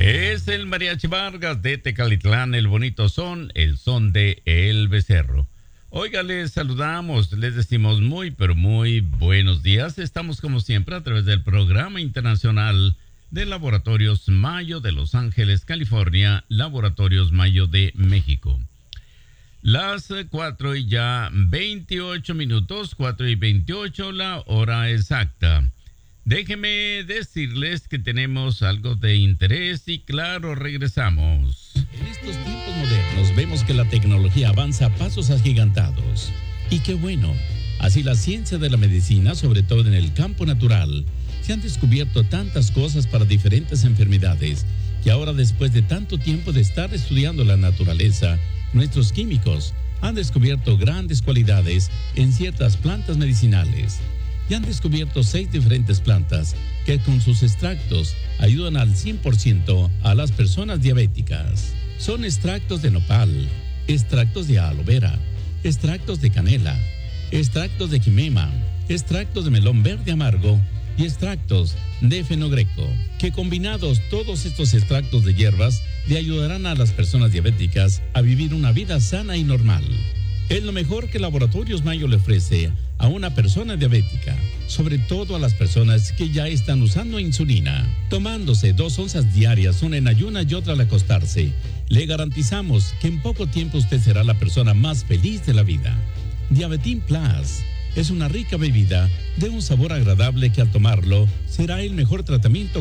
Es el Mariachi Vargas de Tecalitlán, el bonito son, el son de El Becerro. Oiga, les saludamos, les decimos muy, pero muy buenos días. Estamos como siempre a través del programa internacional de Laboratorios Mayo de Los Ángeles, California, Laboratorios Mayo de México. Las 4:28, 4:28, la hora exacta. Déjenme decirles que tenemos algo de interés y claro, regresamos. En estos tiempos modernos vemos que la tecnología avanza a pasos agigantados. Y qué bueno, así la ciencia de la medicina, sobre todo en el campo natural, se han descubierto tantas cosas para diferentes enfermedades que ahora, después de tanto tiempo de estar estudiando la naturaleza, nuestros químicos han descubierto grandes cualidades en ciertas plantas medicinales. Y han descubierto 6 diferentes plantas que con sus extractos ayudan al 100% a las personas diabéticas. Son extractos de nopal, extractos de aloe vera, extractos de canela, extractos de quimema, extractos de melón verde amargo y extractos de fenogreco, que combinados todos estos extractos de hierbas le ayudarán a las personas diabéticas a vivir una vida sana y normal. Es lo mejor que Laboratorios Mayo le ofrece a una persona diabética, sobre todo a las personas que ya están usando insulina. Tomándose 2 onzas diarias, una en ayunas y otra al acostarse, le garantizamos que en poco tiempo usted será la persona más feliz de la vida. Diabetín Plus es una rica bebida de un sabor agradable que al tomarlo será el mejor tratamiento